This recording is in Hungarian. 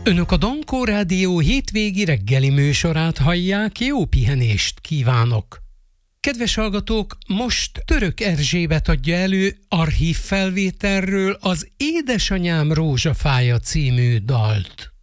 Önök a Dankó Rádió hétvégi reggeli műsorát hallják, jó pihenést kívánok! Kedves hallgatók, most Török Erzsébet adja elő archív felvételről az Édesanyám rózsafája című dalt.